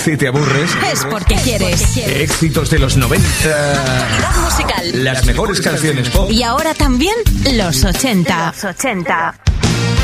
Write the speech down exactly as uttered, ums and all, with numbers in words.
Si te aburres, es porque quieres. Éxitos de los noventa. Actualidad musical. Las mejores canciones pop. Y ahora también los ochenta. Los ochenta.